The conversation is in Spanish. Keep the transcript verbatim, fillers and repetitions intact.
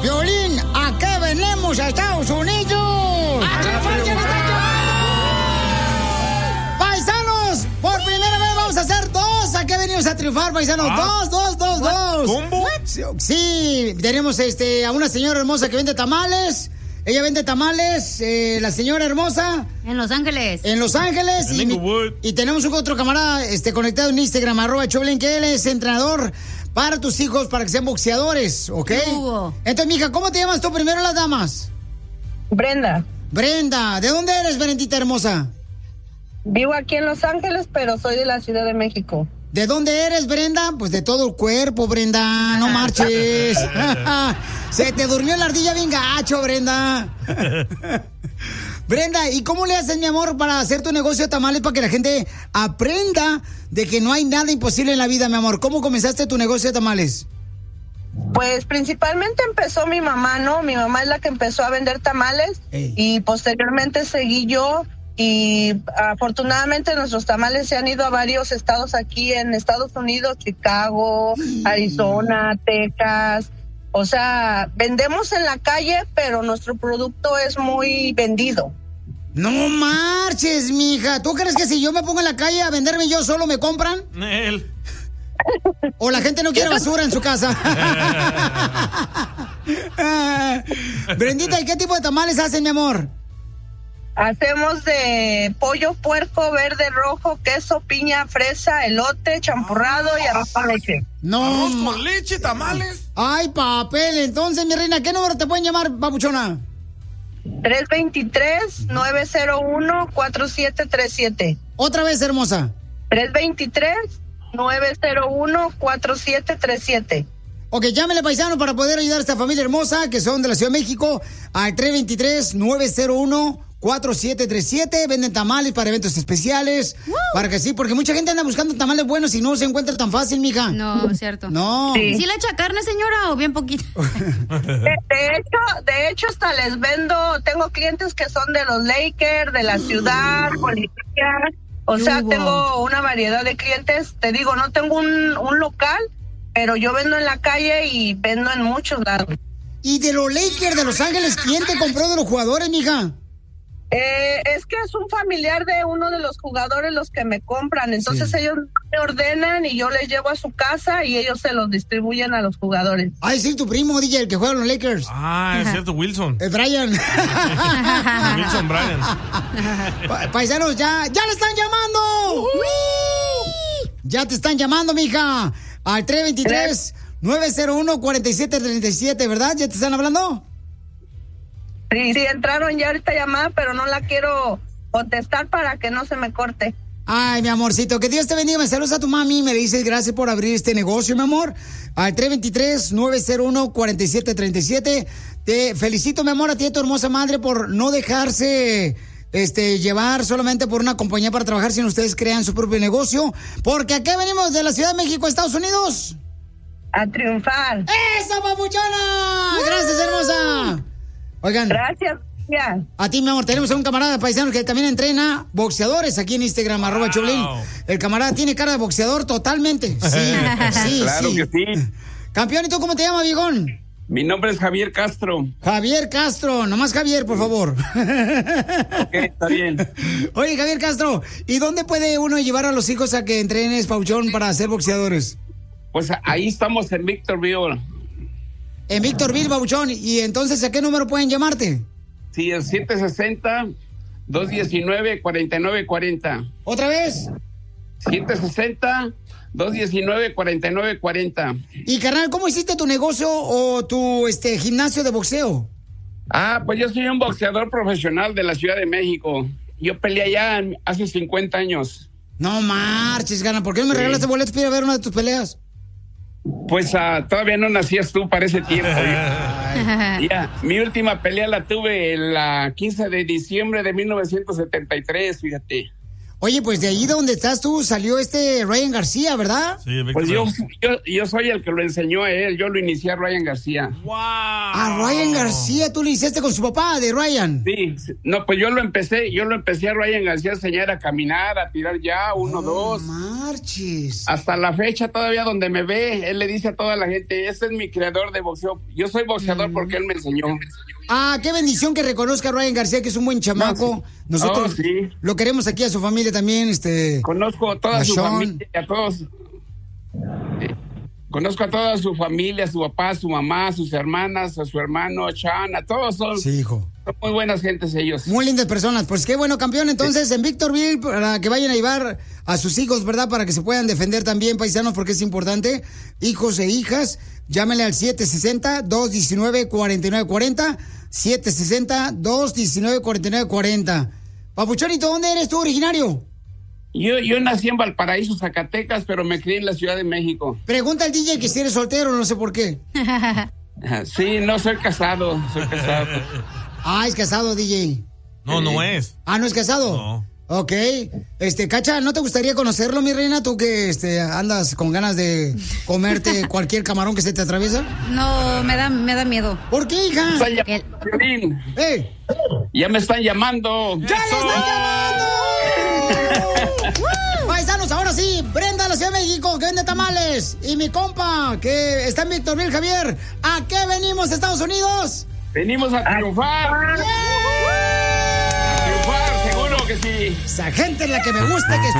Piolín, ¿a qué venimos a Estados Unidos? ¡A triunfar, que nos ¡Paisanos! Por primera vez vamos a hacer dos. ¿A qué venimos a triunfar, paisanos? Ah. Dos, dos, dos, dos. ¿Combo? Sí, sí, tenemos este, a una señora hermosa que vende tamales. Ella vende tamales, eh, la señora hermosa. En Los Ángeles. En Los Ángeles. En Y, Inglewood. y tenemos un otro camarada este, conectado en Instagram, arroba Choplin, que él es entrenador para tus hijos, para que sean boxeadores, ¿ok? Hugo. Entonces, mija, ¿cómo te llamas tú primero, las damas? Brenda. Brenda, ¿de dónde eres, Brendita hermosa? Vivo aquí en Los Ángeles, pero soy de la Ciudad de México. ¿De dónde eres, Brenda? Pues de todo el cuerpo, Brenda, no marches. Se te durmió la ardilla bien gacho, Brenda. Brenda, ¿y cómo le haces, mi amor, para hacer tu negocio de tamales para que la gente aprenda de que no hay nada imposible en la vida, mi amor? ¿Cómo comenzaste tu negocio de tamales? Pues principalmente empezó mi mamá, ¿no? Mi mamá es la que empezó a vender tamales. Ey. Y posteriormente seguí yo. Y afortunadamente nuestros tamales se han ido a varios estados aquí en Estados Unidos, Chicago, Arizona, Texas. O sea, vendemos en la calle, pero nuestro producto es muy vendido. No marches, mija. ¿Tú crees que si yo me pongo en la calle a venderme yo solo me compran? Él. ¿O la gente no quiere basura en su casa? Brendita, ¿y qué tipo de tamales hacen, mi amor? Hacemos de pollo, puerco, verde, rojo, queso, piña, fresa, elote, champurrado y arroz con leche. No. Arroz ma- con leche, tamales. Ay, papel. Entonces, mi reina, ¿qué número te pueden llamar, papuchona? tres dos tres, nueve cero uno, cuatro siete tres siete. Otra vez, hermosa. tres dos tres, nueve cero uno, cuatro siete tres siete. Ok, llámele, paisano, para poder ayudar a esta familia hermosa que son de la Ciudad de México al tres dos tres, nueve cero uno, cuatro siete tres siete. Venden tamales para eventos especiales. ¡Woo! Para que sí, porque mucha gente anda buscando tamales buenos y no se encuentra tan fácil, mija. No, es cierto. No. Sí. ¿Sí le echa carne, señora, o bien poquita? De, de hecho, de hecho hasta les vendo, tengo clientes que son de los Lakers, de la ciudad, policías. O sea, Hugo. tengo una variedad de clientes. Te digo, no tengo un, un local, pero yo vendo en la calle y vendo en muchos lados. Y de los Lakers de Los Ángeles, ¿quién te compró de los jugadores, mija? Eh, es que es un familiar de uno de los jugadores los que me compran, entonces Sí. ellos me ordenan y yo les llevo a su casa y ellos se los distribuyen a los jugadores. Ay, sí, tu primo, D J, el que juega en los Lakers. Ah, es cierto, Wilson. El Brian. Wilson Bryan. Pa- Paisanos, ya, ya le están llamando. Ya te están llamando, mija. Al tres dos tres, nueve cero uno, cuatro siete tres siete, ¿verdad? ¿Ya te están hablando? Sí, sí, entraron ya ahorita llamada, pero no la quiero contestar para que no se me corte. Ay, mi amorcito, que Dios te bendiga. Me saludas a tu mami y me dices gracias por abrir este negocio, mi amor. Al tres dos tres, nueve cero uno, cuatro siete tres siete. Te felicito, mi amor, a ti y a tu hermosa madre por no dejarse este, llevar solamente por una compañía para trabajar, sino ustedes crean su propio negocio. Porque aquí venimos de la Ciudad de México, Estados Unidos. A triunfar. ¡Eso, papuchona! Gracias, hermosa. Oigan, Gracias. Ya. a ti, mi amor, tenemos a un camarada paisano que también entrena boxeadores aquí en Instagram, Wow. arroba Choplin. El camarada tiene cara de boxeador totalmente. Sí, sí, Claro sí. que sí. Campeón, ¿y tú cómo te llamas, viejón? Mi nombre es Javier Castro. Javier Castro, nomás Javier, por favor. Ok, está bien. Oye, Javier Castro, ¿y dónde puede uno llevar a los hijos a que entrenes, pauchón, para ser boxeadores? Pues ahí estamos en Victorville. En Victorville, Babuchón. ¿Y entonces a qué número pueden llamarte? Sí, es siete seis cero, dos uno nueve, cuatro nueve cuatro cero. ¿Otra vez? siete seis cero, dos uno nueve, cuatro nueve cuatro cero. Y, carnal, ¿cómo hiciste tu negocio o tu este gimnasio de boxeo? Ah, pues yo soy un boxeador profesional de la Ciudad de México. Yo peleé allá hace cincuenta años. No marches, gana. ¿Por qué no me Sí. regalaste boletos para ir a ver una de tus peleas? Pues ah, todavía no nacías tú para ese tiempo. Ya, mi última pelea la tuve el ah, quince de diciembre de mil novecientos setenta y tres, fíjate. Oye, pues de ahí donde estás tú salió este Ryan García, ¿verdad? Sí, Víctor Pues yo, Manuel. yo, yo soy el que lo enseñó a él, yo lo inicié a Ryan García. ¡Wow! A Ryan García, tú le hiciste con su papá, de Ryan. Sí, sí. No, pues yo lo empecé, yo lo empecé a Ryan García a enseñar a caminar, a tirar ya, uno, No dos. marches. Hasta la fecha todavía donde me ve, él le dice a toda la gente, ese es mi creador de boxeo. Yo soy boxeador Mm. porque él me enseñó. Ah, qué bendición que reconozca a Ryan García, que es un buen chamaco. No, sí. Nosotros Oh, sí. lo queremos aquí a su familia también, este. Conozco a toda A su Sean. familia, a todos. eh, Conozco a toda su familia, a su papá, a su mamá, a sus hermanas, a su hermano, a Sean, a todos son, Sí, hijo. son muy buenas gentes ellos. Muy lindas personas. Pues qué bueno, campeón. Entonces, en Victorville, para que vayan a llevar a sus hijos, ¿verdad? Para que se puedan defender también, paisanos, porque es importante. Hijos e hijas, llámenle al siete seis cero, dos uno nueve, cuatro nueve cuatro cero. siete seis cero, dos uno nueve, cuatro nueve cuatro cero. Papuchonito, ¿dónde eres tú originario? Yo, yo nací en Valparaíso, Zacatecas, pero me crié en la Ciudad de México. Pregunta al D J que si eres soltero, no sé por qué. Sí, no soy casado, soy casado. Ah, es casado, D J. No, no es. Ah, ¿no es casado? No. Ok. Este, Cacha, ¿no te gustaría conocerlo, mi reina? Tú que este, andas con ganas de comerte cualquier camarón que se te atraviesa. No, me da, me da miedo. ¿Por qué, hija? Están El- llamando, Piolín. ¡Eh! Ya me están llamando. ¡Ya le están llamando! Paisanos, ahora sí, Brenda de la Ciudad de México, que vende tamales. Y mi compa, que está en Victorville, Javier. ¿A qué venimos, Estados Unidos? Venimos a triunfar. A triunfar, seguro que sí. Esa gente es la que me gusta, que